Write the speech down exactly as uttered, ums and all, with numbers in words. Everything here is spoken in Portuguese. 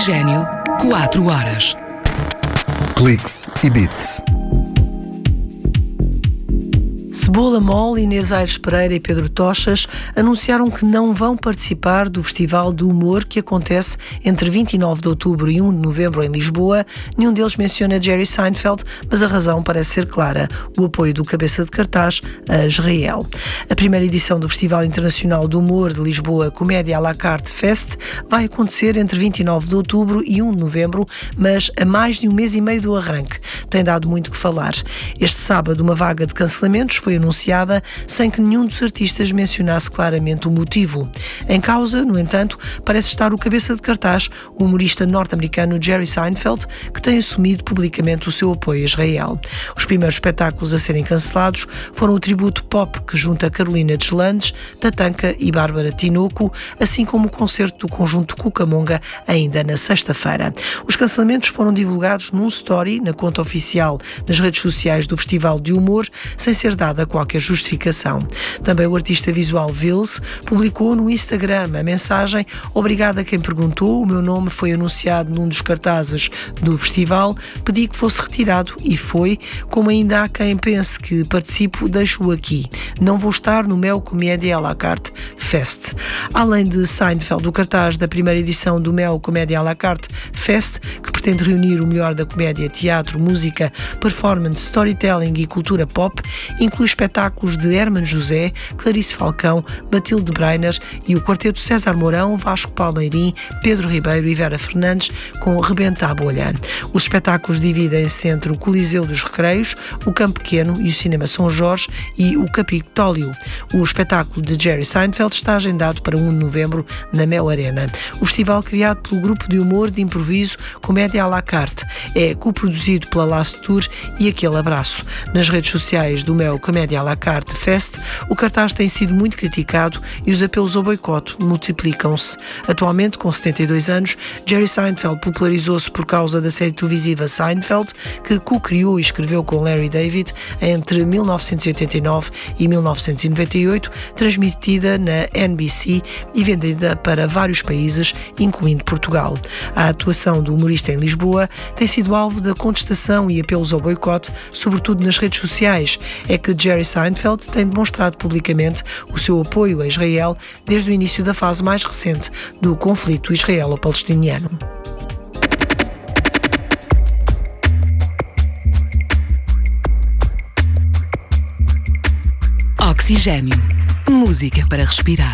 Oxigênio, quatro horas. Cliques e Beats. Cebola Mole, Inês Aires Pereira e Pedro Tochas anunciaram que não vão participar do Festival do Humor que acontece entre vinte e nove de outubro e um de novembro em Lisboa. Nenhum deles menciona Jerry Seinfeld, mas a razão parece ser clara: o apoio do cabeça de cartaz a Israel. A primeira edição do Festival Internacional do Humor de Lisboa, Comédia à la carte Fest, vai acontecer entre vinte e nove de outubro e um de novembro, mas a mais de um mês e meio do arranque. Tem dado muito que falar. Este sábado, uma vaga de cancelamentos foi anunciada sem que nenhum dos artistas mencionasse claramente o motivo. Em causa, no entanto, parece estar o cabeça de cartaz, o humorista norte-americano Jerry Seinfeld, que tem assumido publicamente o seu apoio a Israel. Os primeiros espetáculos a serem cancelados foram o tributo pop que junta Carolina Deslandes, Tatanka e Bárbara Tinoco, assim como o concerto do conjunto Cucamonga, ainda na sexta-feira. Os cancelamentos foram divulgados num story na conta oficial nas redes sociais do Festival de Humor, sem ser dada qualquer justificação. Também o artista visual Vils publicou no Instagram a mensagem: "Obrigado a quem perguntou, o meu nome foi anunciado num dos cartazes do festival, pedi que fosse retirado e foi, como ainda há quem pense que participo, deixo-o aqui. Não vou estar no Mel Comédia à la carte Fest." Além de Seinfeld, o cartaz da primeira edição do Mel Comédia à la carte Fest, que pretende reunir o melhor da comédia, teatro, música, performance, storytelling e cultura pop, inclui espetáculos de Hermano José, Clarice Falcão, Matilde Breiner e o quarteto César Mourão, Vasco Palmeirim, Pedro Ribeiro e Vera Fernandes, com Rebenta a Bolha. Os espetáculos dividem-se entre o Coliseu dos Recreios, o Campo Pequeno e o Cinema São Jorge e o Capitólio. O espetáculo de Jerry Seinfeld está agendado para um de novembro na Mel Arena. O festival, criado pelo grupo de humor de improviso Comédia à la carte, é coproduzido pela Last Tour e Aquele Abraço. Nas redes sociais do Mel Comédia à la carte Fest, o cartaz tem sido muito criticado e os apelos ao boicote multiplicam-se. Atualmente, com setenta e dois anos, Jerry Seinfeld popularizou-se por causa da série televisiva Seinfeld, que co-criou e escreveu com Larry David entre mil novecentos e oitenta e nove e mil novecentos e noventa e oito, transmitida na N B C e vendida para vários países, incluindo Portugal. A atuação do humorista em Lisboa tem sido alvo da contestação e apelos ao boicote, sobretudo nas redes sociais. É que Jerry Seinfeld tem demonstrado publicamente o seu apoio a Israel desde o início da fase mais recente do conflito israelo-palestiniano. Oxigênio. Música para respirar.